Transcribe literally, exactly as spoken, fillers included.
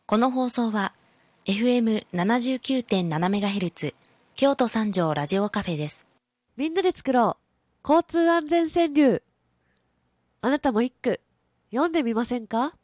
この放送は エフエムななじゅうきゅうてんななメガヘルツ 京都三条ラジオカフェです。 みんなで作ろう交通安全川柳。あなたも一句読んでみませんか？